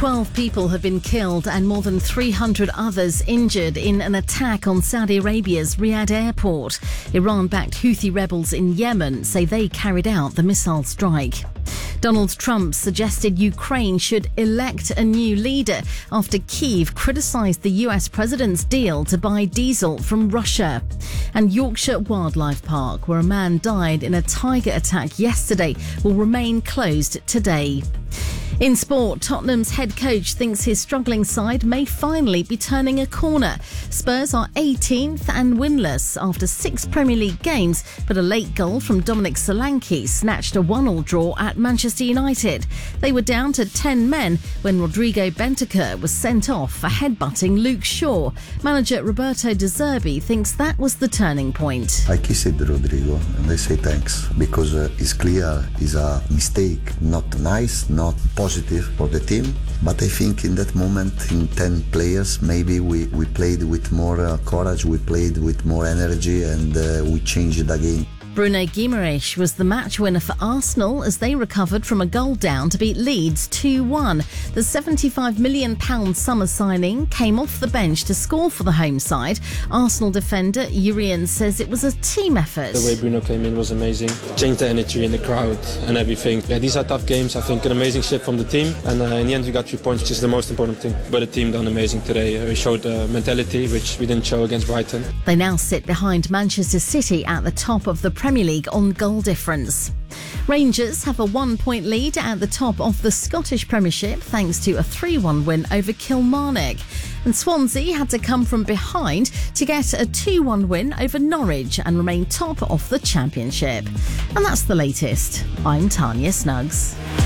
12 people have been killed and more than 300 others injured in an attack on Saudi Arabia's Riyadh airport. Iran-backed Houthi rebels in Yemen say they carried out the missile strike. Donald Trump suggested Ukraine should elect a new leader after Kyiv criticised the US president's deal to buy diesel from Russia. And Yorkshire Wildlife Park, where a man died in a tiger attack yesterday, will remain closed today. In sport, Tottenham's head coach thinks his struggling side may finally be turning a corner. Spurs are 18th and winless after 6 Premier League games, but a late goal from Dominic Solanke snatched a 1-1 draw at Manchester United. They were down to 10 men when Rodrigo Bentancur was sent off for headbutting Luke Shaw. Manager Roberto De Zerbi thinks that was the turning point. I kissed Rodrigo and I say thanks because it's clear it's a mistake, not nice, not positive for the team, but I think in that moment, in 10 players, maybe we played with more courage, we played with more energy, and we changed the game. Bruno Guimaraes was the match winner for Arsenal as they recovered from a goal down to beat Leeds 2-1. The £75 million summer signing came off the bench to score for the home side. Arsenal defender Urian says it was a team effort. The way Bruno came in was amazing. Changed the energy in the crowd and everything. Yeah, these are tough games. I think an amazing shift from the team. And in the end, we got 3 points, which is the most important thing. But the team done amazing today. We showed mentality, which we didn't show against Brighton. They now sit behind Manchester City at the top of the Premier League on goal difference. Rangers have a 1-point lead at the top of the Scottish Premiership thanks to a 3-1 win over Kilmarnock. And Swansea had to come from behind to get a 2-1 win over Norwich and remain top of the Championship. And that's the latest. I'm Tanya Snuggs.